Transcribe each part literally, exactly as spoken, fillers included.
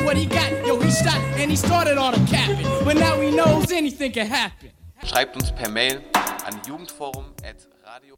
what he got, yo, he shot and he started all the capping. But now he knows anything can happen. Schreibt uns per Mail an jugendforum at radio.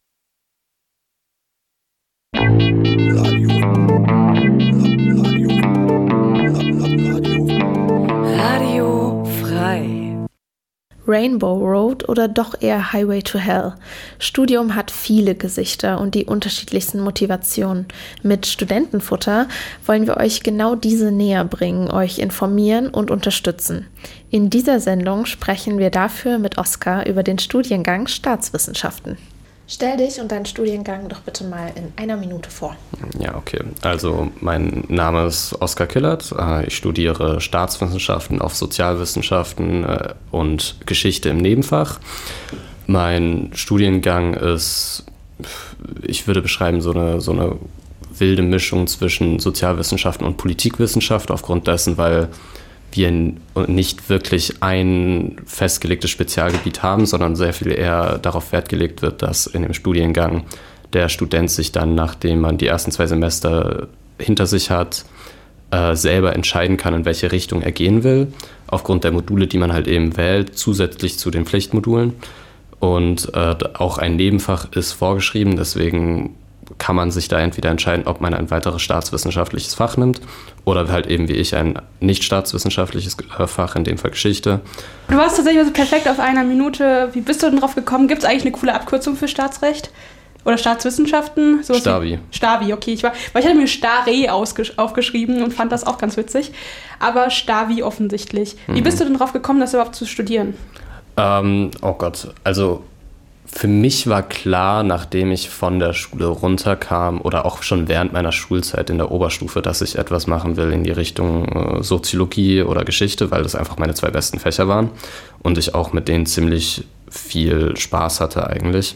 Radio frei. Rainbow Road oder doch eher Highway to Hell? Studium hat viele Gesichter und die unterschiedlichsten Motivationen. Mit Studentenfutter wollen wir euch genau diese näher bringen, euch informieren und unterstützen. In dieser Sendung sprechen wir dafür mit Oskar über den Studiengang Staatswissenschaften. Stell dich und deinen Studiengang doch bitte mal in einer Minute vor. Ja, okay. Also mein Name ist Oskar Killert. Ich studiere Staatswissenschaften auf Sozialwissenschaften und Geschichte im Nebenfach. Mein Studiengang ist, ich würde beschreiben, so eine, so eine wilde Mischung zwischen Sozialwissenschaften und Politikwissenschaft, aufgrund dessen, weil wir nicht wirklich ein festgelegtes Spezialgebiet haben, sondern sehr viel eher darauf Wert gelegt wird, dass in dem Studiengang der Student sich dann, nachdem man die ersten zwei Semester hinter sich hat, äh, selber entscheiden kann, in welche Richtung er gehen will, aufgrund der Module, die man halt eben wählt, zusätzlich zu den Pflichtmodulen. Und äh, auch ein Nebenfach ist vorgeschrieben, deswegen kann man sich da entweder entscheiden, ob man ein weiteres staatswissenschaftliches Fach nimmt oder halt eben wie ich ein nicht staatswissenschaftliches Fach, in dem Fall Geschichte. Du warst tatsächlich so perfekt auf einer Minute. Wie bist du denn drauf gekommen? Gibt es eigentlich eine coole Abkürzung für Staatsrecht? Oder Staatswissenschaften? So Stavi. Stavi, okay. Ich, war, weil ich hatte mir Stare aufgeschrieben und fand das auch ganz witzig. Aber Stavi offensichtlich. Wie mhm. bist du denn drauf gekommen, das überhaupt zu studieren? Ähm, oh Gott, also für mich war klar, nachdem ich von der Schule runterkam oder auch schon während meiner Schulzeit in der Oberstufe, dass ich etwas machen will in die Richtung äh, Soziologie oder Geschichte, weil das einfach meine zwei besten Fächer waren und ich auch mit denen ziemlich viel Spaß hatte eigentlich.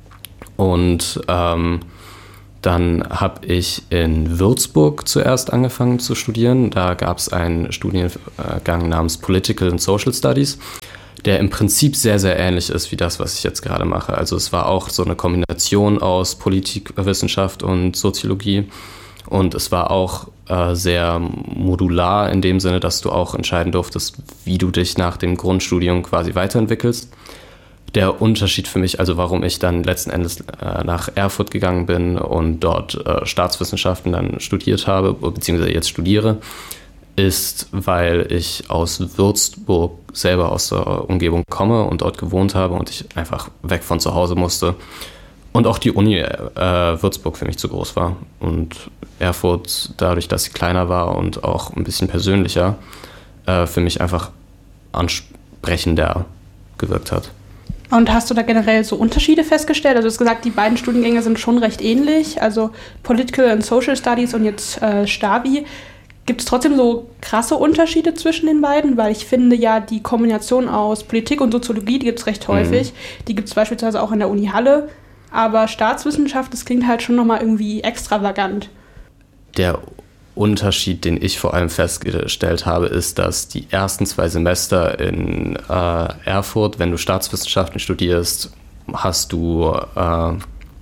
Und ähm, dann habe ich in Würzburg zuerst angefangen zu studieren. Da gab es einen Studiengang namens Political and Social Studies, der im Prinzip sehr, sehr ähnlich ist wie das, was ich jetzt gerade mache. Also es war auch so eine Kombination aus Politikwissenschaft und Soziologie und es war auch äh, sehr modular in dem Sinne, dass du auch entscheiden durftest, wie du dich nach dem Grundstudium quasi weiterentwickelst. Der Unterschied für mich, also warum ich dann letzten Endes äh, nach Erfurt gegangen bin und dort äh, Staatswissenschaften dann studiert habe, beziehungsweise jetzt studiere, ist, weil ich aus Würzburg selber aus der Umgebung komme und dort gewohnt habe und ich einfach weg von zu Hause musste und auch die Uni äh, Würzburg für mich zu groß war und Erfurt, dadurch, dass sie kleiner war und auch ein bisschen persönlicher, äh, für mich einfach ansprechender gewirkt hat. Und hast du da generell so Unterschiede festgestellt? Also du hast gesagt, die beiden Studiengänge sind schon recht ähnlich, also Political and Social Studies und jetzt äh, Stabi. Gibt es trotzdem so krasse Unterschiede zwischen den beiden? Weil ich finde ja, die Kombination aus Politik und Soziologie, die gibt es recht häufig. Mhm. Die gibt es beispielsweise auch in der Uni Halle. Aber Staatswissenschaft, das klingt halt schon nochmal irgendwie extravagant. Der Unterschied, den ich vor allem festgestellt habe, ist, dass die ersten zwei Semester in äh, Erfurt, wenn du Staatswissenschaften studierst, hast du... Äh,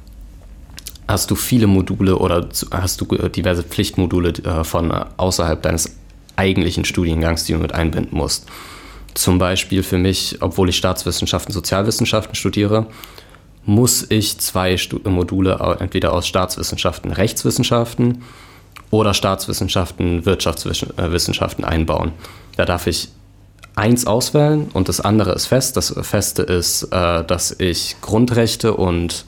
hast du viele Module oder hast du diverse Pflichtmodule äh, von außerhalb deines eigentlichen Studiengangs, die du mit einbinden musst. Zum Beispiel für mich, obwohl ich Staatswissenschaften, Sozialwissenschaften studiere, muss ich zwei Stu- Module entweder aus Staatswissenschaften, Rechtswissenschaften oder Staatswissenschaften, Wirtschaftswissenschaften einbauen. Da darf ich eins auswählen und das andere ist fest. Das Feste ist, äh, dass ich Grundrechte und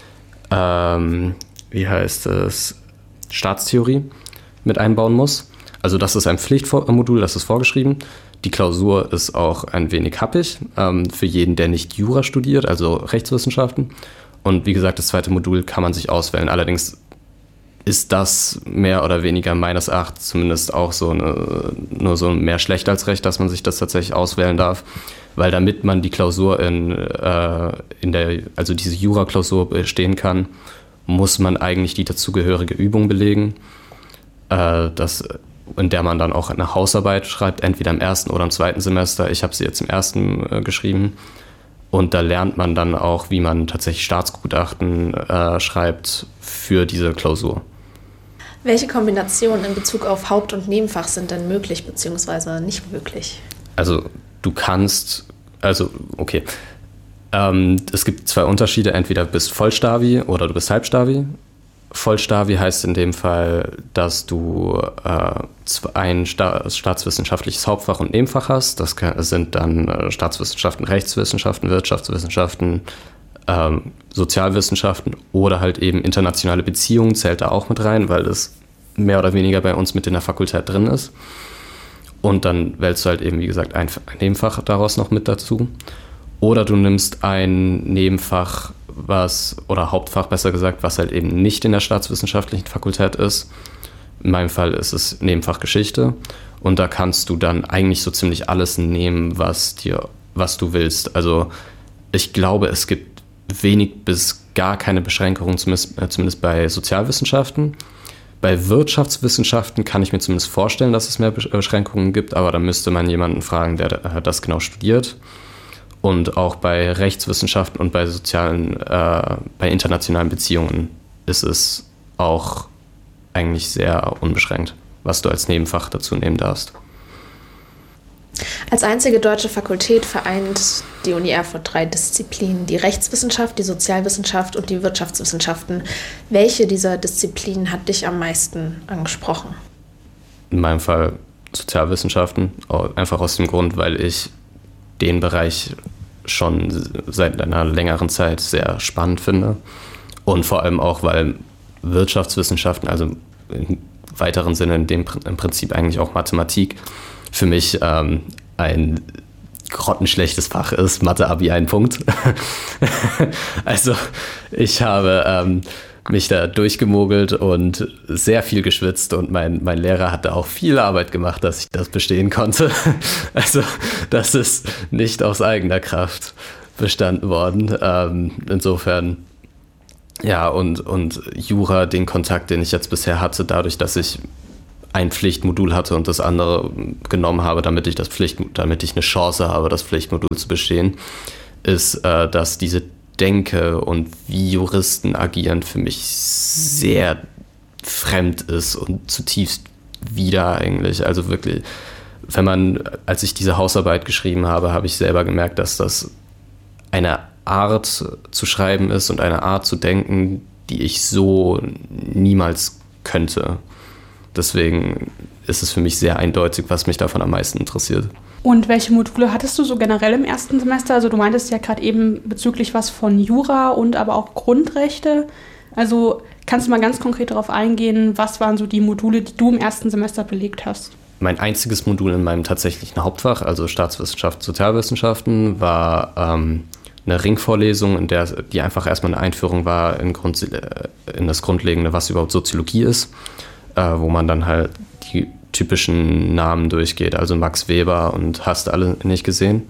Ähm, wie heißt es, Staatstheorie mit einbauen muss. Also das ist ein Pflichtmodul, das ist vorgeschrieben. Die Klausur ist auch ein wenig happig ähm, für jeden, der nicht Jura studiert, also Rechtswissenschaften. Und wie gesagt, das zweite Modul kann man sich auswählen. Allerdings ist das mehr oder weniger meines Erachtens zumindest auch so eine, nur so mehr schlecht als recht, dass man sich das tatsächlich auswählen darf. Weil damit man die Klausur in, äh, in der, also diese Jura-Klausur bestehen kann, muss man eigentlich die dazugehörige Übung belegen, äh, das, in der man dann auch eine Hausarbeit schreibt, entweder im ersten oder im zweiten Semester. Ich habe sie jetzt im ersten äh, geschrieben und da lernt man dann auch, wie man tatsächlich Staatsgutachten äh, schreibt für diese Klausur. Welche Kombinationen in Bezug auf Haupt- und Nebenfach sind denn möglich bzw. nicht möglich? Also du kannst, also okay, ähm, es gibt zwei Unterschiede, entweder du bist Vollstavi oder du bist Halbstavi. Vollstavi heißt in dem Fall, dass du äh, ein Sta- staatswissenschaftliches Hauptfach und Nebenfach hast. Das kann, sind dann äh, Staatswissenschaften, Rechtswissenschaften, Wirtschaftswissenschaften, ähm, Sozialwissenschaften oder halt eben internationale Beziehungen zählt da auch mit rein, weil das mehr oder weniger bei uns mit in der Fakultät drin ist. Und dann wählst du halt eben, wie gesagt, ein, ein Nebenfach daraus noch mit dazu. Oder du nimmst ein Nebenfach, was, oder Hauptfach besser gesagt, was halt eben nicht in der staatswissenschaftlichen Fakultät ist. In meinem Fall ist es Nebenfach Geschichte. Und da kannst du dann eigentlich so ziemlich alles nehmen, was dir, was du willst. Also ich glaube, es gibt wenig bis gar keine Beschränkungen, zumindest, äh, zumindest bei Sozialwissenschaften. Bei Wirtschaftswissenschaften kann ich mir zumindest vorstellen, dass es mehr Beschränkungen gibt, aber da müsste man jemanden fragen, der das genau studiert. Und auch bei Rechtswissenschaften und bei sozialen, äh, bei internationalen Beziehungen ist es auch eigentlich sehr unbeschränkt, was du als Nebenfach dazu nehmen darfst. Als einzige deutsche Fakultät vereint die Uni Erfurt drei Disziplinen, die Rechtswissenschaft, die Sozialwissenschaft und die Wirtschaftswissenschaften. Welche dieser Disziplinen hat dich am meisten angesprochen? In meinem Fall Sozialwissenschaften, einfach aus dem Grund, weil ich den Bereich schon seit einer längeren Zeit sehr spannend finde und vor allem auch, weil Wirtschaftswissenschaften, also im weiteren Sinne in dem im Prinzip eigentlich auch Mathematik, für mich ähm, ein grottenschlechtes Fach ist, Mathe-Abi ein Punkt. Also ich habe ähm, mich da durchgemogelt und sehr viel geschwitzt und mein, mein Lehrer hat da auch viel Arbeit gemacht, dass ich das bestehen konnte. Also das ist nicht aus eigener Kraft bestanden worden. Ähm, insofern, ja, und, und Jura, den Kontakt, den ich jetzt bisher hatte, dadurch, dass ich ein Pflichtmodul hatte und das andere genommen habe, damit ich das Pflicht, damit ich eine Chance habe, das Pflichtmodul zu bestehen, ist, äh, dass diese Denke und wie Juristen agieren für mich sehr fremd ist und zutiefst wider eigentlich. Also wirklich, wenn man, als ich diese Hausarbeit geschrieben habe, habe ich selber gemerkt, dass das eine Art zu schreiben ist und eine Art zu denken, die ich so niemals könnte. Deswegen ist es für mich sehr eindeutig, was mich davon am meisten interessiert. Und welche Module hattest du so generell im ersten Semester? Also du meintest ja gerade eben bezüglich was von Jura und aber auch Grundrechte. Also kannst du mal ganz konkret darauf eingehen, was waren so die Module, die du im ersten Semester belegt hast? Mein einziges Modul in meinem tatsächlichen Hauptfach, also Staatswissenschaft, Sozialwissenschaften, war ähm, eine Ringvorlesung, in der die einfach erstmal eine Einführung war in, Grund, in das Grundlegende, was überhaupt Soziologie ist. Äh, wo man dann halt die typischen Namen durchgeht, also Max Weber und hast alle nicht gesehen.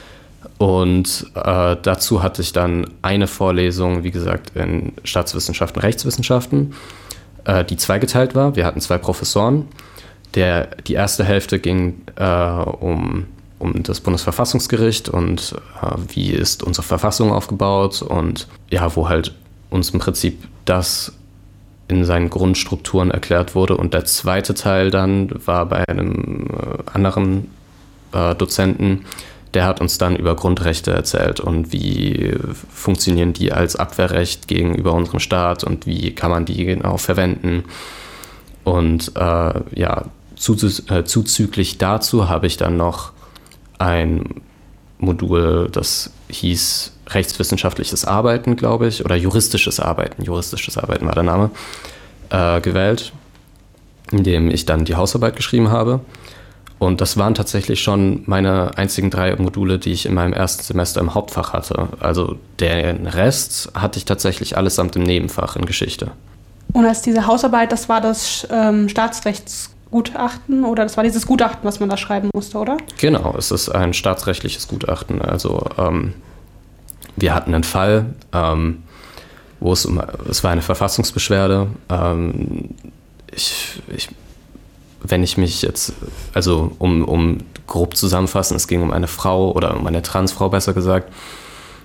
Und äh, dazu hatte ich dann eine Vorlesung, wie gesagt, in Staatswissenschaften, Rechtswissenschaften, äh, die zweigeteilt war. Wir hatten zwei Professoren. Der, die erste Hälfte ging äh, um, um das Bundesverfassungsgericht und äh, wie ist unsere Verfassung aufgebaut und ja, wo halt uns im Prinzip das in seinen Grundstrukturen erklärt wurde. Und der zweite Teil dann war bei einem äh, anderen äh, Dozenten, der hat uns dann über Grundrechte erzählt und wie funktionieren die als Abwehrrecht gegenüber unserem Staat und wie kann man die genau verwenden. Und äh, ja, zuzü- äh, zuzüglich dazu habe ich dann noch ein Modul, das hieß rechtswissenschaftliches Arbeiten, glaube ich, oder juristisches Arbeiten, juristisches Arbeiten war der Name, äh, gewählt, in dem ich dann die Hausarbeit geschrieben habe. Und das waren tatsächlich schon meine einzigen drei Module, die ich in meinem ersten Semester im Hauptfach hatte. Also den Rest hatte ich tatsächlich allesamt im Nebenfach in Geschichte. Und als diese Hausarbeit, das war das ähm, Staatsrechtsgutachten oder das war dieses Gutachten, was man da schreiben musste, oder? Genau, es ist ein staatsrechtliches Gutachten. Also ähm, wir hatten einen Fall, ähm, wo es um, es war eine Verfassungsbeschwerde. Ähm, ich, ich, wenn ich mich jetzt, also um, um grob zusammenfassen, es ging um eine Frau oder um eine Transfrau besser gesagt,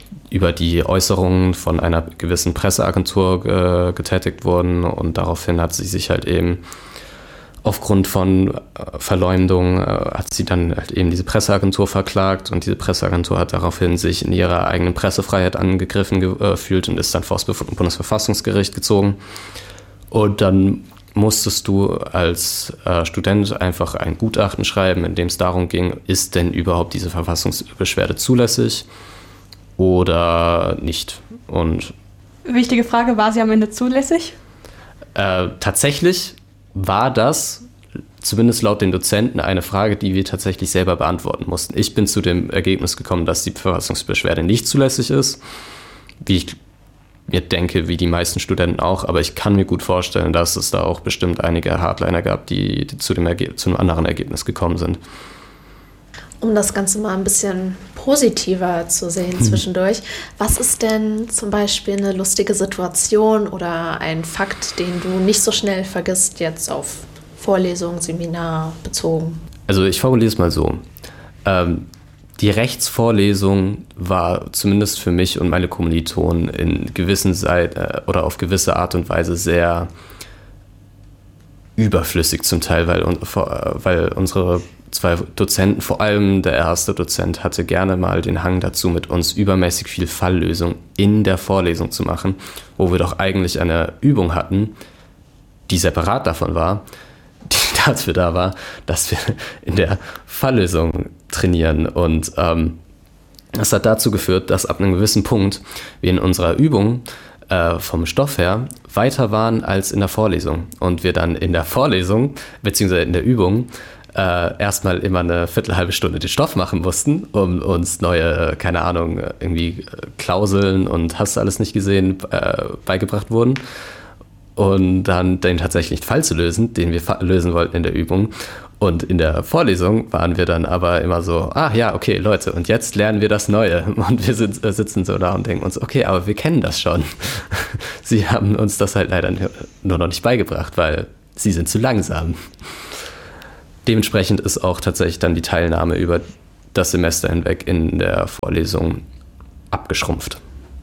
über die Äußerungen von einer gewissen Presseagentur äh, getätigt wurden und daraufhin hat sie sich halt eben aufgrund von äh, Verleumdung äh, hat sie dann halt eben diese Presseagentur verklagt und diese Presseagentur hat daraufhin sich in ihrer eigenen Pressefreiheit angegriffen gefühlt äh, und ist dann vor das Bundesverfassungsgericht gezogen. Und dann musstest du als äh, Student einfach ein Gutachten schreiben, in dem es darum ging, ist denn überhaupt diese Verfassungsbeschwerde zulässig oder nicht? Und wichtige Frage, war sie am Ende zulässig? Äh, tatsächlich war das, zumindest laut den Dozenten, eine Frage, die wir tatsächlich selber beantworten mussten. Ich bin zu dem Ergebnis gekommen, dass die Verfassungsbeschwerde nicht zulässig ist, wie ich mir denke, wie die meisten Studenten auch, aber ich kann mir gut vorstellen, dass es da auch bestimmt einige Hardliner gab, die, die zu, dem Erge- zu einem anderen Ergebnis gekommen sind. Um das Ganze mal ein bisschen positiver zu sehen hm. zwischendurch, was ist denn zum Beispiel eine lustige Situation oder ein Fakt, den du nicht so schnell vergisst, jetzt auf Vorlesung, Seminar bezogen? Also ich formuliere es mal so. Ähm, die Rechtsvorlesung war zumindest für mich und meine Kommilitonen in gewissen Seiten äh, oder auf gewisse Art und Weise sehr überflüssig zum Teil, weil, weil unsere zwei Dozenten, vor allem der erste Dozent, hatte gerne mal den Hang dazu, mit uns übermäßig viel Falllösung in der Vorlesung zu machen, wo wir doch eigentlich eine Übung hatten, die separat davon war, die dafür da war, dass wir in der Falllösung trainieren. Und ähm, das hat dazu geführt, dass ab einem gewissen Punkt wir in unserer Übung äh, vom Stoff her weiter waren als in der Vorlesung. Und wir dann in der Vorlesung, beziehungsweise in der Übung, Äh, erstmal immer eine Viertelhalbe Stunde den Stoff machen mussten, um uns neue, keine Ahnung, irgendwie Klauseln und hast du alles nicht gesehen, äh, beigebracht wurden. Und dann den tatsächlich Fall zu lösen, den wir fa- lösen wollten in der Übung. Und in der Vorlesung waren wir dann aber immer so, ach ja, okay, Leute, und jetzt lernen wir das Neue. Und wir sind, äh, sitzen so da und denken uns, okay, aber wir kennen das schon. Sie haben uns das halt leider nur noch nicht beigebracht, weil sie sind zu langsam. Dementsprechend ist auch tatsächlich dann die Teilnahme über das Semester hinweg in der Vorlesung abgeschrumpft.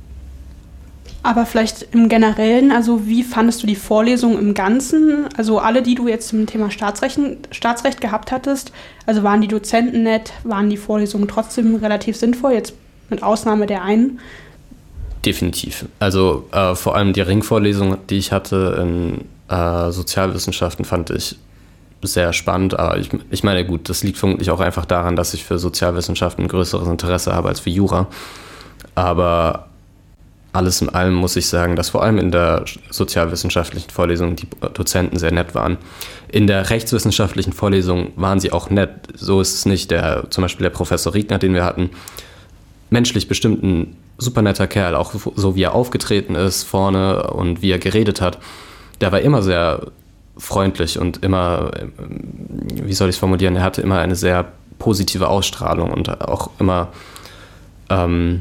Aber vielleicht im Generellen, also wie fandest du die Vorlesung im Ganzen? Also alle, die du jetzt zum Thema Staatsrecht, Staatsrecht gehabt hattest, also waren die Dozenten nett, waren die Vorlesungen trotzdem relativ sinnvoll, jetzt mit Ausnahme der einen? Definitiv. Also äh, vor allem die Ringvorlesung, die ich hatte in äh, Sozialwissenschaften, fand ich sehr spannend, aber ich, ich meine, gut, das liegt vermutlich auch einfach daran, dass ich für Sozialwissenschaften ein größeres Interesse habe als für Jura. Aber alles in allem muss ich sagen, dass vor allem in der sozialwissenschaftlichen Vorlesung die Dozenten sehr nett waren. In der rechtswissenschaftlichen Vorlesung waren sie auch nett. So ist es nicht. Der, zum Beispiel der Professor Riegner, den wir hatten, menschlich bestimmt ein super netter Kerl, auch so wie er aufgetreten ist vorne und wie er geredet hat. Der war immer sehr freundlich und immer, wie soll ich es formulieren, er hatte immer eine sehr positive Ausstrahlung und auch immer ähm,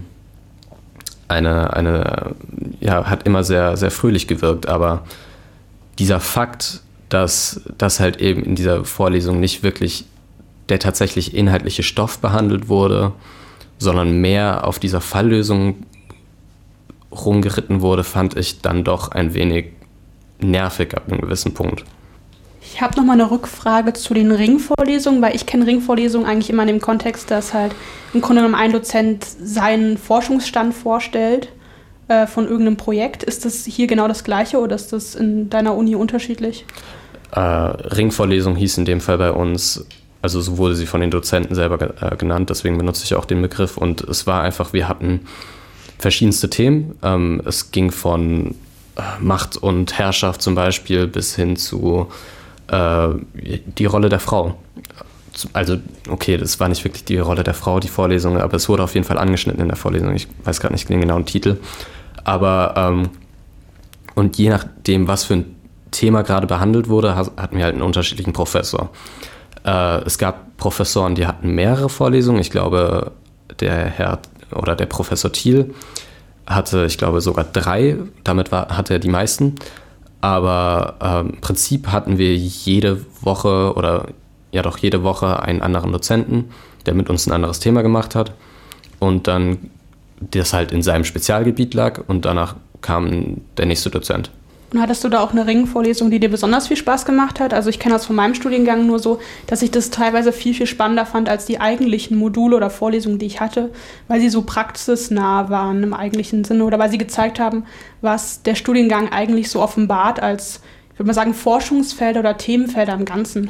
eine, eine, ja, hat immer sehr, sehr fröhlich gewirkt, aber dieser Fakt, dass, dass halt eben in dieser Vorlesung nicht wirklich der tatsächlich inhaltliche Stoff behandelt wurde, sondern mehr auf dieser Falllösung rumgeritten wurde, fand ich dann doch ein wenig nervig ab einem gewissen Punkt. Ich habe noch mal eine Rückfrage zu den Ringvorlesungen, weil ich kenne Ringvorlesungen eigentlich immer in dem Kontext, dass halt im Grunde genommen ein Dozent seinen Forschungsstand vorstellt äh, von irgendeinem Projekt. Ist das hier genau das Gleiche oder ist das in deiner Uni unterschiedlich? Äh, Ringvorlesung hieß in dem Fall bei uns, also so wurde sie von den Dozenten selber ge- äh, genannt, deswegen benutze ich auch den Begriff. Und es war einfach, wir hatten verschiedenste Themen. Ähm, es ging von Macht und Herrschaft zum Beispiel bis hin zu äh, die Rolle der Frau. Also okay, das war nicht wirklich die Rolle der Frau, die Vorlesung, aber es wurde auf jeden Fall angeschnitten in der Vorlesung. Ich weiß gerade nicht den genauen Titel. Aber ähm, und je nachdem, was für ein Thema gerade behandelt wurde, hatten wir halt einen unterschiedlichen Professor. Äh, es gab Professoren, die hatten mehrere Vorlesungen. Ich glaube, der Herr oder der Professor Thiel hatte, ich glaube, sogar drei, damit war, hatte er die meisten, aber ähm, im Prinzip hatten wir jede Woche oder ja doch jede Woche einen anderen Dozenten, der mit uns ein anderes Thema gemacht hat und dann das halt in seinem Spezialgebiet lag und danach kam der nächste Dozent. Und hattest du da auch eine Ringvorlesung, die dir besonders viel Spaß gemacht hat? Also ich kenne das von meinem Studiengang nur so, dass ich das teilweise viel, viel spannender fand als die eigentlichen Module oder Vorlesungen, die ich hatte, weil sie so praxisnah waren im eigentlichen Sinne oder weil sie gezeigt haben, was der Studiengang eigentlich so offenbart als, ich würde mal sagen, Forschungsfelder oder Themenfelder im Ganzen.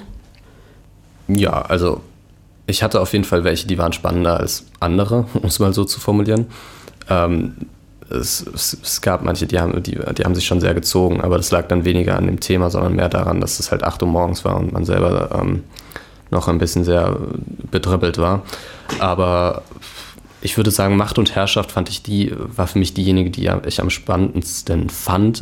Ja, also ich hatte auf jeden Fall welche, die waren spannender als andere, um es mal so zu formulieren. Ähm, Es, es, es gab manche, die haben, die, die haben sich schon sehr gezogen, aber das lag dann weniger an dem Thema, sondern mehr daran, dass es halt acht Uhr morgens war und man selber ähm, noch ein bisschen sehr bedribbelt war. Aber ich würde sagen, Macht und Herrschaft fand ich die, war für mich diejenige, die ich am spannendsten fand.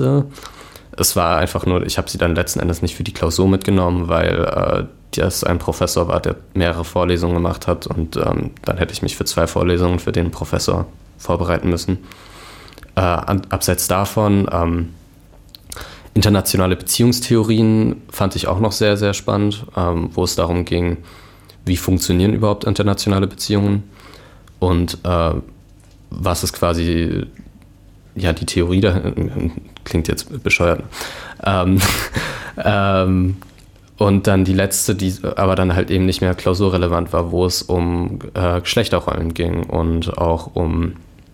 Es war einfach nur, ich habe sie dann letzten Endes nicht für die Klausur mitgenommen, weil äh, das ein Professor war, der mehrere Vorlesungen gemacht hat und ähm, dann hätte ich mich für zwei Vorlesungen für den Professor vorbereiten müssen. Äh, abseits davon, ähm, internationale Beziehungstheorien fand ich auch noch sehr, sehr spannend, ähm, wo es darum ging, wie funktionieren überhaupt internationale Beziehungen und äh, was ist quasi, ja, die Theorie da, klingt jetzt bescheuert, ähm, ähm, und dann die letzte, die aber dann halt eben nicht mehr klausurrelevant war, wo es um äh, Geschlechterrollen ging und auch um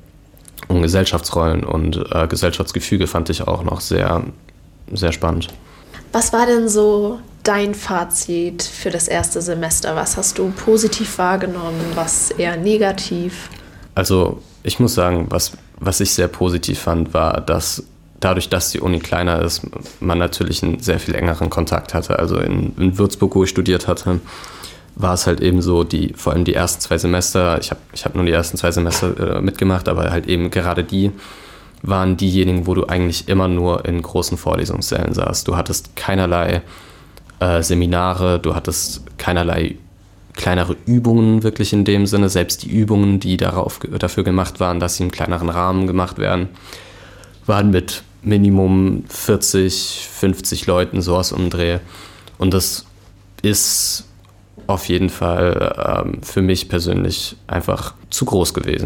um Gesellschaftsrollen und äh, Gesellschaftsgefüge fand ich auch noch sehr, sehr spannend. Was war denn so dein Fazit für das erste Semester? Was hast du positiv wahrgenommen, was eher negativ? Also ich muss sagen, was, was ich sehr positiv fand, war, dass dadurch, dass die Uni kleiner ist, man natürlich einen sehr viel engeren Kontakt hatte. Also in, in Würzburg, wo ich studiert hatte, war es halt eben so, die, vor allem die ersten zwei Semester, ich habe ich hab nur die ersten zwei Semester äh, mitgemacht, aber halt eben gerade die waren diejenigen, wo du eigentlich immer nur in großen Vorlesungssälen saßt. Du hattest keinerlei äh, Seminare, du hattest keinerlei kleinere Übungen wirklich in dem Sinne. Selbst die Übungen, die darauf, dafür gemacht waren, dass sie im kleineren Rahmen gemacht werden, waren mit Minimum vierzig, fünfzig Leuten, sowas um den Dreh. Und das ist auf jeden Fall ähm, für mich persönlich einfach zu groß gewesen.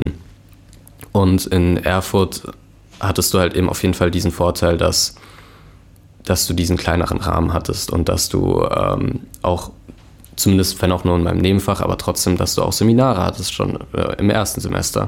Und in Erfurt hattest du halt eben auf jeden Fall diesen Vorteil, dass, dass du diesen kleineren Rahmen hattest und dass du ähm, auch, zumindest wenn auch nur in meinem Nebenfach, aber trotzdem, dass du auch Seminare hattest schon äh, im ersten Semester.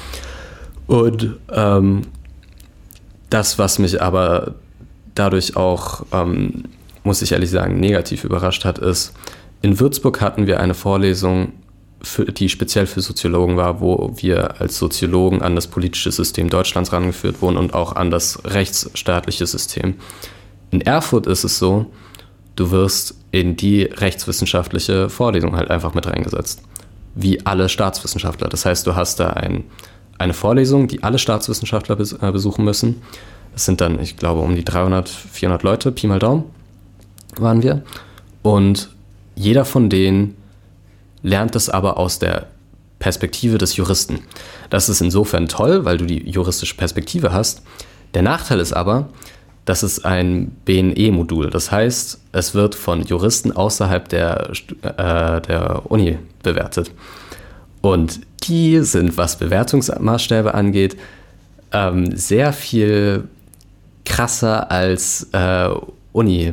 Und ähm, das, was mich aber dadurch auch, ähm, muss ich ehrlich sagen, negativ überrascht hat, ist, in Würzburg hatten wir eine Vorlesung, für, die speziell für Soziologen war, wo wir als Soziologen an das politische System Deutschlands rangeführt wurden und auch an das rechtsstaatliche System. In Erfurt ist es so, du wirst in die rechtswissenschaftliche Vorlesung halt einfach mit reingesetzt, wie alle Staatswissenschaftler. Das heißt, du hast da ein, eine Vorlesung, die alle Staatswissenschaftler bes, äh, besuchen müssen. Das sind dann, ich glaube, um die dreihundert, vierhundert Leute, Pi mal Daumen, waren wir. Und jeder von denen lernt es aber aus der Perspektive des Juristen. Das ist insofern toll, weil du die juristische Perspektive hast. Der Nachteil ist aber, das ist ein B N E-Modul. Das heißt, es wird von Juristen außerhalb der, äh, der Uni bewertet. Und die sind, was Bewertungsmaßstäbe angeht, ähm, sehr viel krasser als äh, Uni.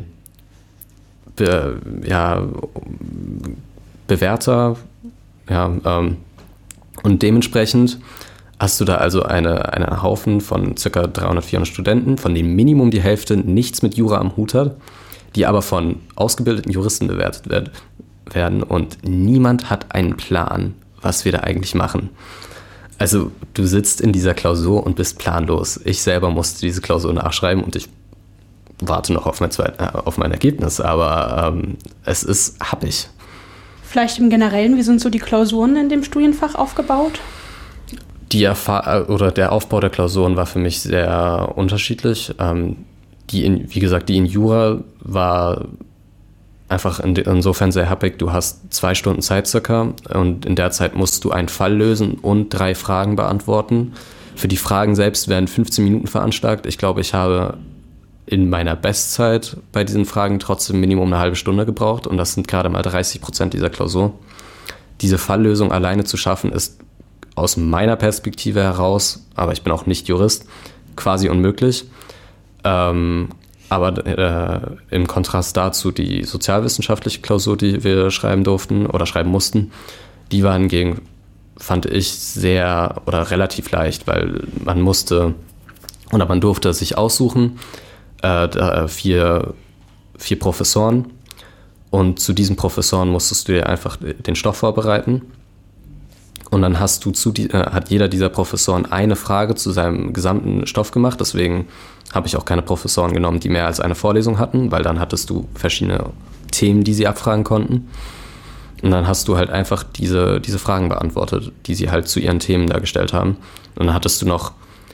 Be, ja, Bewerter, ja, ähm, und dementsprechend hast du da also eine, einen Haufen von ca. dreihundert, vierhundert Studenten, von denen Minimum die Hälfte nichts mit Jura am Hut hat, die aber von ausgebildeten Juristen bewertet werd, werden und niemand hat einen Plan, was wir da eigentlich machen. Also du sitzt in dieser Klausur und bist planlos. Ich selber musste diese Klausur nachschreiben und ich warte noch auf mein, zweit, äh, auf mein Ergebnis, aber ähm, es ist happig. Vielleicht im Generellen, wie sind so die Klausuren in dem Studienfach aufgebaut? Die Erfahr- oder der Aufbau der Klausuren war für mich sehr unterschiedlich. Ähm, die in, wie gesagt, die in Jura war einfach in, insofern sehr happig. Du hast zwei Stunden Zeit circa und in der Zeit musst du einen Fall lösen und drei Fragen beantworten. Für die Fragen selbst werden fünfzehn Minuten veranschlagt. Ich glaube, ich habe in meiner Bestzeit bei diesen Fragen trotzdem Minimum eine halbe Stunde gebraucht und das sind gerade mal dreißig Prozent dieser Klausur. Diese Falllösung alleine zu schaffen ist aus meiner Perspektive heraus, aber ich bin auch nicht Jurist, quasi unmöglich. Ähm, aber äh, im Kontrast dazu die sozialwissenschaftliche Klausur, die wir schreiben durften oder schreiben mussten, die war hingegen, fand ich, sehr oder relativ leicht, weil man musste oder man durfte sich aussuchen, äh, vier, vier Professoren, und zu diesen Professoren musstest du dir einfach den Stoff vorbereiten. Und dann hast du zu die, äh, hat jeder dieser Professoren eine Frage zu seinem gesamten Stoff gemacht. Deswegen habe ich auch keine Professoren genommen, die mehr als eine Vorlesung hatten, weil dann hattest du verschiedene Themen, die sie abfragen konnten. Und dann hast du halt einfach diese, diese Fragen beantwortet, die sie halt zu ihren Themen da gestellt haben. Und dann hattest du noch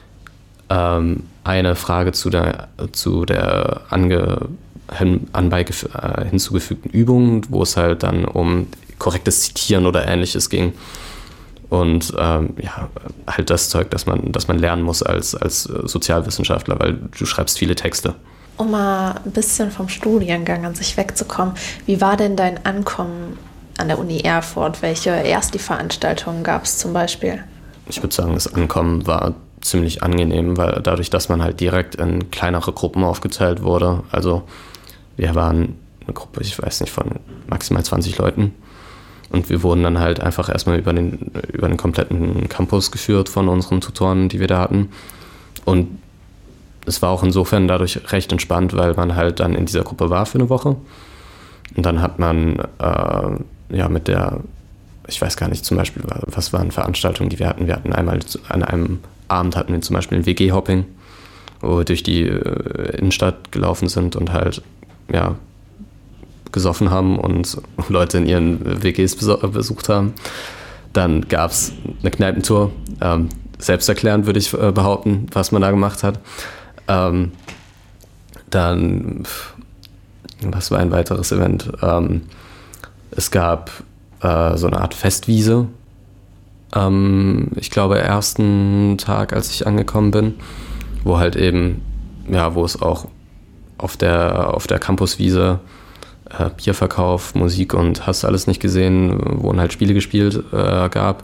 ähm, eine Frage zu der, zu der ange, hin, anbei äh, hinzugefügten Übung, wo es halt dann um korrektes Zitieren oder Ähnliches ging. Und ähm, ja, halt das Zeug, das man, das man lernen muss als, als Sozialwissenschaftler, weil du schreibst viele Texte. Um mal ein bisschen vom Studiengang an sich wegzukommen, wie war denn dein Ankommen an der Uni Erfurt? Welche Ersti-Veranstaltungen gab es zum Beispiel? Ich würde sagen, das Ankommen war ziemlich angenehm, weil dadurch, dass man halt direkt in kleinere Gruppen aufgeteilt wurde. Also wir waren eine Gruppe, ich weiß nicht, von maximal zwanzig Leuten. Und wir wurden dann halt einfach erstmal über den, über den kompletten Campus geführt von unseren Tutoren, die wir da hatten. Und es war auch insofern dadurch recht entspannt, weil man halt dann in dieser Gruppe war für eine Woche. Und dann hat man äh, ja mit der, ich weiß gar nicht, zum Beispiel, was waren Veranstaltungen, die wir hatten. Wir hatten einmal an einem Abend hatten wir zum Beispiel ein W G-Hopping, wo wir durch die äh, Innenstadt gelaufen sind und halt, ja, gesoffen haben und Leute in ihren W Gs besucht haben. Dann gab es eine Kneipentour, ähm, selbsterklärend würde ich äh, behaupten, was man da gemacht hat. Ähm, dann, was war ein weiteres Event? Ähm, es gab äh, so eine Art Festwiese, ähm, ich glaube ersten Tag, als ich angekommen bin, wo halt eben, ja, wo es auch auf der, auf der Campuswiese Bierverkauf, Musik und hast alles nicht gesehen, wurden halt Spiele gespielt äh, gab.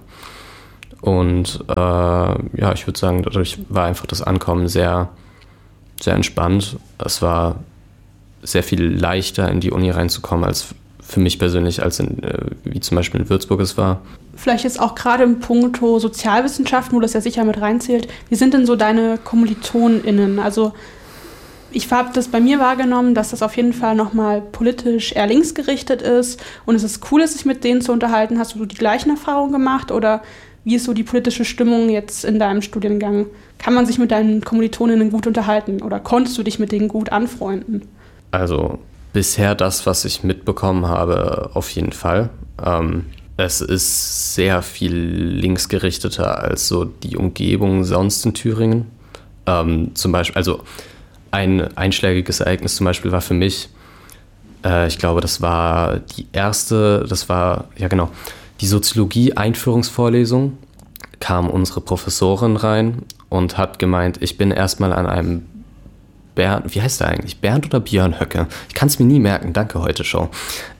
Und äh, ja, ich würde sagen, dadurch war einfach das Ankommen sehr, sehr entspannt. Es war sehr viel leichter, in die Uni reinzukommen, als für mich persönlich, als in, äh, wie zum Beispiel in Würzburg es war. Vielleicht jetzt auch gerade im Punkto Sozialwissenschaften, wo das ja sicher mit reinzählt. Wie sind denn so deine KommilitonInnen? Also ich habe das bei mir wahrgenommen, dass das auf jeden Fall nochmal politisch eher linksgerichtet ist und es ist cool, sich mit denen zu unterhalten. Hast du die gleichen Erfahrungen gemacht oder wie ist so die politische Stimmung jetzt in deinem Studiengang? Kann man sich mit deinen KommilitonInnen gut unterhalten oder konntest du dich mit denen gut anfreunden? Also bisher das, was ich mitbekommen habe, auf jeden Fall. Ähm, es ist sehr viel linksgerichteter als so die Umgebung sonst in Thüringen. Ähm, zum Beispiel, also ein einschlägiges Ereignis zum Beispiel war für mich, äh, ich glaube, das war die erste, das war, ja genau, die Soziologie-Einführungsvorlesung, kam unsere Professorin rein und hat gemeint, ich bin erstmal an einem Bernd, wie heißt der eigentlich, Bernd oder Björn Höcke? Ich kann es mir nie merken, danke heute Show.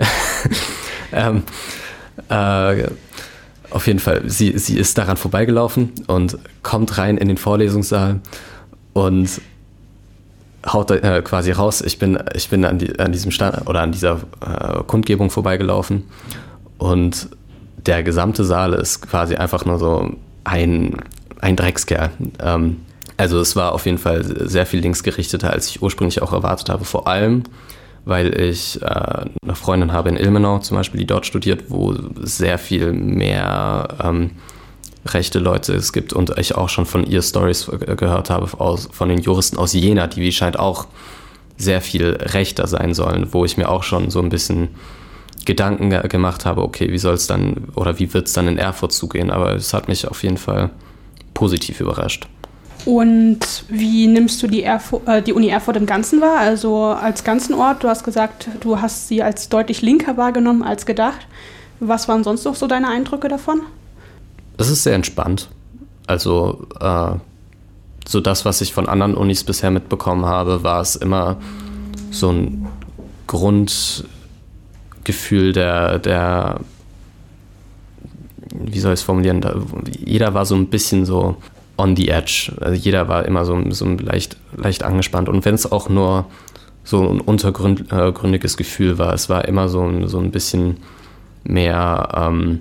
ähm, äh, auf jeden Fall, sie, sie ist daran vorbeigelaufen und kommt rein in den Vorlesungssaal und haut äh, quasi raus, ich bin, ich bin an, die, an diesem Stand oder an dieser äh, Kundgebung vorbeigelaufen und der gesamte Saal ist quasi einfach nur so ein, ein Dreckskerl. Ähm, also es war auf jeden Fall sehr viel linksgerichteter, als ich ursprünglich auch erwartet habe. Vor allem, weil ich äh, eine Freundin habe in Ilmenau zum Beispiel, die dort studiert, wo sehr viel mehr ähm, rechte Leute es gibt und ich auch schon von ihr Stories gehört habe aus, von den Juristen aus Jena, die wie scheint auch sehr viel rechter sein sollen, wo ich mir auch schon so ein bisschen Gedanken ge- gemacht habe, okay, wie soll es dann oder wie wird es dann in Erfurt zugehen, aber es hat mich auf jeden Fall positiv überrascht. Und wie nimmst du die, Erfurt, äh, die Uni Erfurt im Ganzen wahr, also als ganzen Ort? Du hast gesagt, du hast sie als deutlich linker wahrgenommen als gedacht. Was waren sonst noch so deine Eindrücke davon? Es ist sehr entspannt. Also äh, so das, was ich von anderen Unis bisher mitbekommen habe, war es immer so ein Grundgefühl der, der wie soll ich es formulieren, da, jeder war so ein bisschen so on the edge. Also jeder war immer so, so leicht, leicht angespannt. Und wenn es auch nur so ein untergründiges Gefühl war, es war immer so, so ein bisschen mehr ähm,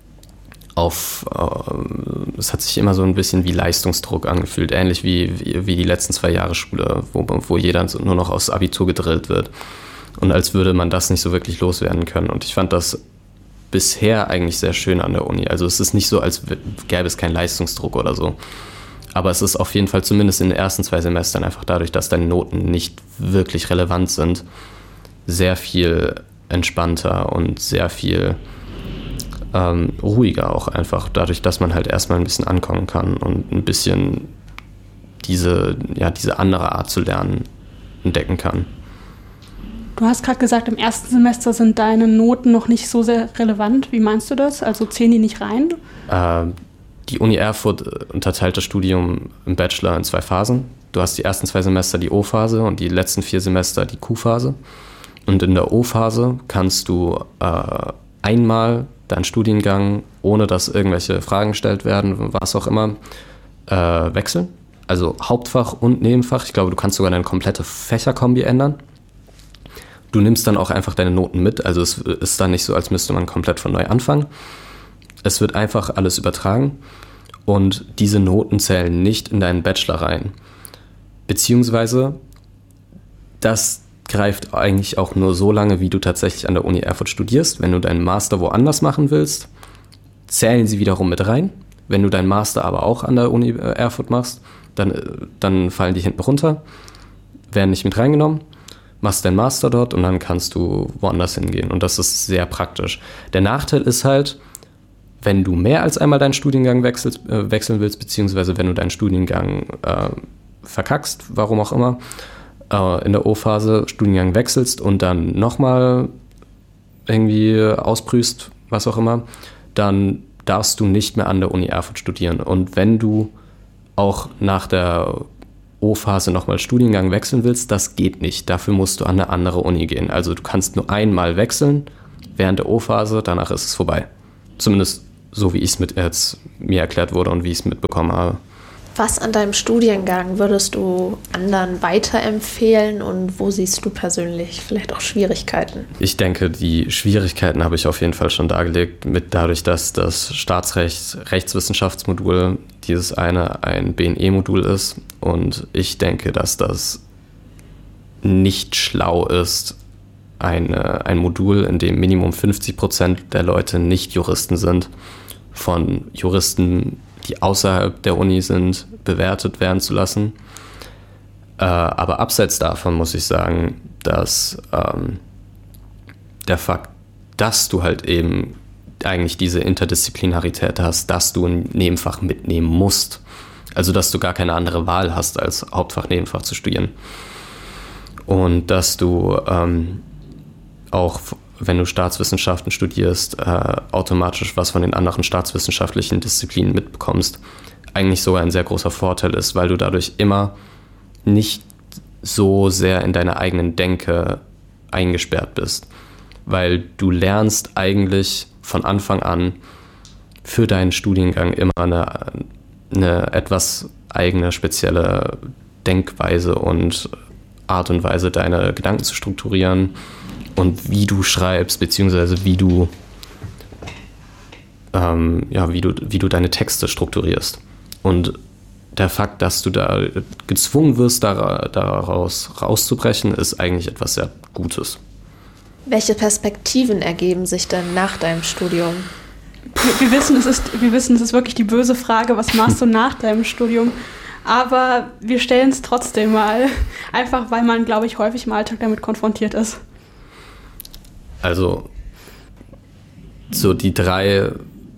auf, äh, es hat sich immer so ein bisschen wie Leistungsdruck angefühlt, ähnlich wie, wie, wie die letzten zwei Jahre Schule, wo, wo jeder nur noch aufs Abitur gedrillt wird. Und als würde man das nicht so wirklich loswerden können. Und ich fand das bisher eigentlich sehr schön an der Uni. Also es ist nicht so, als gäbe es keinen Leistungsdruck oder so. Aber es ist auf jeden Fall zumindest in den ersten zwei Semestern einfach dadurch, dass deine Noten nicht wirklich relevant sind, sehr viel entspannter und sehr viel ähm, ruhiger auch einfach. Dadurch, dass man halt erstmal ein bisschen ankommen kann und ein bisschen diese, ja, diese andere Art zu lernen entdecken kann. Du hast gerade gesagt, im ersten Semester sind deine Noten noch nicht so sehr relevant. Wie meinst du das? Also zählen die nicht rein? Äh, die Uni Erfurt unterteilt das Studium im Bachelor in zwei Phasen. Du hast die ersten zwei Semester die O-Phase und die letzten vier Semester die Q-Phase. Und in der O-Phase kannst du äh, einmal deinen Studiengang, ohne dass irgendwelche Fragen gestellt werden, was auch immer, äh, wechseln. Also Hauptfach und Nebenfach. Ich glaube, du kannst sogar deine komplette Fächerkombi ändern. Du nimmst dann auch einfach deine Noten mit, also es ist dann nicht so, als müsste man komplett von neu anfangen. Es wird einfach alles übertragen und diese Noten zählen nicht in deinen Bachelor rein. Beziehungsweise, das greift eigentlich auch nur so lange, wie du tatsächlich an der Uni Erfurt studierst. Wenn du deinen Master woanders machen willst, zählen sie wiederum mit rein. Wenn du deinen Master aber auch an der Uni Erfurt machst, dann, dann fallen die hinten runter, werden nicht mit reingenommen. Machst deinen Master dort und dann kannst du woanders hingehen. Und das ist sehr praktisch. Der Nachteil ist halt, wenn du mehr als einmal deinen Studiengang wechselst, äh, wechseln willst, beziehungsweise wenn du deinen Studiengang äh, verkackst, warum auch immer, äh, in der O-Phase Studiengang wechselst und dann nochmal irgendwie ausprüfst, was auch immer, dann darfst du nicht mehr an der Uni Erfurt studieren. Und wenn du auch nach der O-Phase nochmal Studiengang wechseln willst, das geht nicht. Dafür musst du an eine andere Uni gehen. Also du kannst nur einmal wechseln während der O-Phase, danach ist es vorbei. Zumindest so, wie ich es mit jetzt mir erklärt wurde und wie ich es mitbekommen habe. Was an deinem Studiengang würdest du anderen weiterempfehlen und wo siehst du persönlich vielleicht auch Schwierigkeiten? Ich denke, die Schwierigkeiten habe ich auf jeden Fall schon dargelegt, mit dadurch, dass das Staatsrecht, Rechtswissenschaftsmodul dieses eine ein B N E-Modul ist und ich denke, dass das nicht schlau ist, eine, ein Modul, in dem Minimum fünfzig Prozent der Leute nicht Juristen sind, von Juristen, die außerhalb der Uni sind, bewertet werden zu lassen. Äh, aber abseits davon muss ich sagen, dass ähm, der Fakt, dass du halt eben eigentlich diese Interdisziplinarität hast, dass du ein Nebenfach mitnehmen musst. Also dass du gar keine andere Wahl hast, als Hauptfach, Nebenfach zu studieren. Und dass du ähm, auch, wenn du Staatswissenschaften studierst, äh, automatisch was von den anderen staatswissenschaftlichen Disziplinen mitbekommst, eigentlich sogar ein sehr großer Vorteil ist, weil du dadurch immer nicht so sehr in deiner eigenen Denke eingesperrt bist. Weil du lernst eigentlich von Anfang an für deinen Studiengang immer eine, eine etwas eigene, spezielle Denkweise und Art und Weise, deine Gedanken zu strukturieren und wie du schreibst, beziehungsweise wie du, ähm, ja, wie du, wie du deine Texte strukturierst. Und der Fakt, dass du da gezwungen wirst, daraus rauszubrechen, ist eigentlich etwas sehr Gutes. Welche Perspektiven ergeben sich denn nach deinem Studium? Wir, wir, wissen, es ist, wir wissen, es ist wirklich die böse Frage, was machst du nach deinem Studium? Aber wir stellen es trotzdem mal, einfach weil man, glaube ich, häufig im Alltag damit konfrontiert ist. Also, so die drei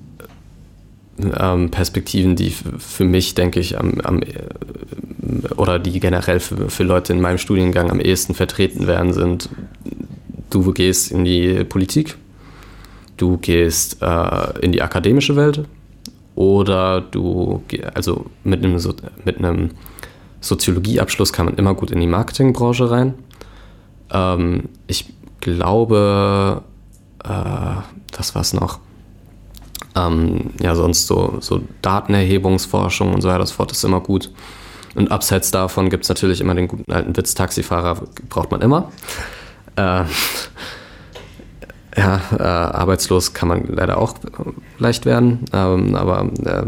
ähm, Perspektiven, die f- für mich, denke ich, am, am oder die generell für, für Leute in meinem Studiengang am ehesten vertreten werden, sind: Du gehst in die Politik, du gehst äh, in die akademische Welt oder du, also mit einem, so- mit einem Soziologieabschluss kann man immer gut in die Marketingbranche rein. Ähm, ich glaube, äh, das war's noch. Ähm, ja, sonst so, so Datenerhebungsforschung und so weiter, das fort ist immer gut. Und abseits davon gibt es natürlich immer den guten alten Witz, Taxifahrer braucht man immer. Äh, ja, äh, arbeitslos kann man leider auch leicht werden, ähm, aber äh,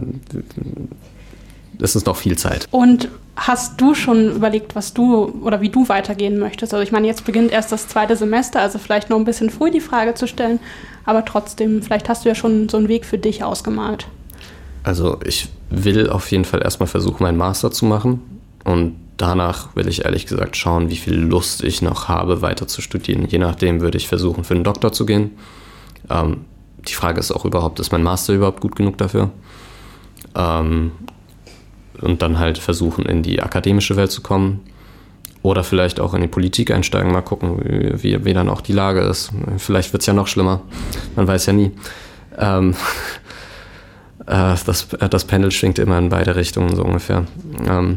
es ist noch viel Zeit. Und hast du schon überlegt, was du oder wie du weitergehen möchtest? Also ich meine, jetzt beginnt erst das zweite Semester, also vielleicht noch ein bisschen früh die Frage zu stellen, aber trotzdem, vielleicht hast du ja schon so einen Weg für dich ausgemalt. Also ich will auf jeden Fall erstmal versuchen, meinen Master zu machen und danach will ich ehrlich gesagt schauen, wie viel Lust ich noch habe, weiter zu studieren. Je nachdem würde ich versuchen, für einen Doktor zu gehen. Ähm, die Frage ist auch überhaupt, ist mein Master überhaupt gut genug dafür? Ähm, und dann halt versuchen, in die akademische Welt zu kommen oder vielleicht auch in die Politik einsteigen, mal gucken, wie, wie, wie dann auch die Lage ist. Vielleicht wird es ja noch schlimmer, man weiß ja nie. Ähm, äh, das, das Pendel schwingt immer in beide Richtungen, so ungefähr. Ähm,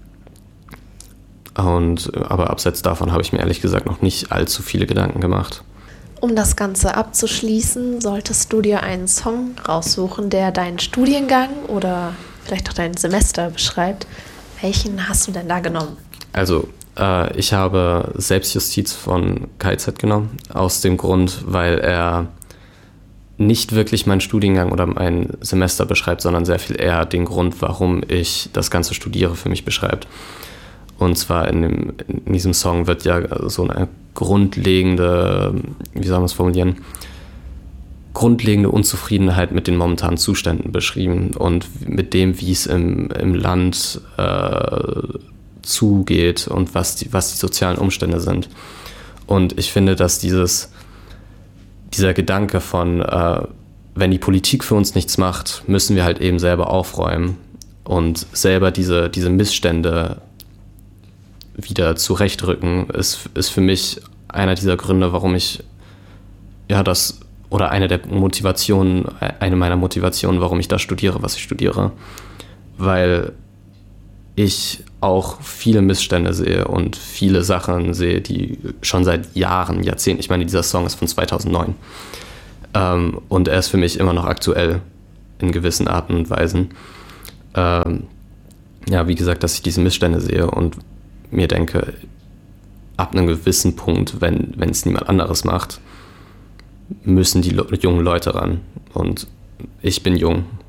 und, aber abseits davon habe ich mir ehrlich gesagt noch nicht allzu viele Gedanken gemacht. Um das Ganze abzuschließen, solltest du dir einen Song raussuchen, der deinen Studiengang oder vielleicht auch dein Semester beschreibt. Welchen hast du denn da genommen? Also äh, ich habe Selbstjustiz von K Z genommen, aus dem Grund, weil er nicht wirklich meinen Studiengang oder mein Semester beschreibt, sondern sehr viel eher den Grund, warum ich das Ganze studiere, für mich beschreibt. Und zwar in, dem, in diesem Song wird ja so eine grundlegende, wie soll man es formulieren, grundlegende Unzufriedenheit mit den momentanen Zuständen beschrieben und mit dem, wie es im, im Land äh, zugeht und was die, was die sozialen Umstände sind. Und ich finde, dass dieses, dieser Gedanke von, äh, wenn die Politik für uns nichts macht, müssen wir halt eben selber aufräumen und selber diese, diese Missstände wieder zurechtrücken, ist, ist für mich einer dieser Gründe, warum ich ja das oder eine der Motivationen, eine meiner Motivationen, warum ich das studiere, was ich studiere. Weil ich auch viele Missstände sehe und viele Sachen sehe, die schon seit Jahren, Jahrzehnten, ich meine, dieser Song ist von zweitausendneun ähm, und er ist für mich immer noch aktuell in gewissen Arten und Weisen. Ähm, ja, wie gesagt, dass ich diese Missstände sehe und mir denke, ab einem gewissen Punkt, wenn wenn es niemand anderes macht, müssen die jungen Leute ran. Und ich bin jung